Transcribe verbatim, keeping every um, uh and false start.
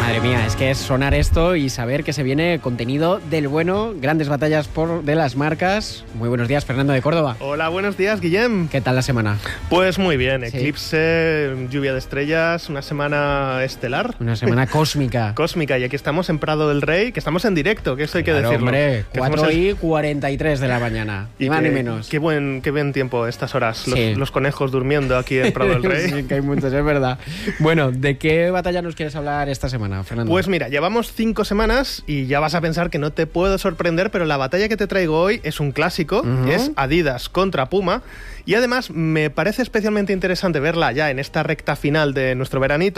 Madre mía, es que es sonar esto y saber que se viene contenido del bueno, grandes batallas por de las marcas. Muy buenos días, Fernando de Córdoba. Hola, buenos días, Guillem. ¿Qué tal la semana? Pues muy bien, Sí. eclipse, lluvia de estrellas, una semana estelar. Una semana cósmica. Cósmica, y aquí estamos en Prado del Rey, que estamos en directo, que eso hay que Claro, decirlo. hombre, Que cuatro estamos en- y cuarenta y tres de la mañana, y ni más que- ni menos. Qué buen, qué buen tiempo estas horas, los, Sí. los conejos durmiendo aquí en Prado del Rey. Sí, que hay muchos, es verdad. Bueno, ¿de qué batalla nos quieres hablar esta semana, Fernando? Pues mira, llevamos cinco semanas y ya vas a pensar que no te puedo sorprender, pero la batalla que te traigo hoy es un clásico, Ujú. es Adidas contra Puma, y además me parece especialmente interesante verla ya en esta recta final de nuestro veranito.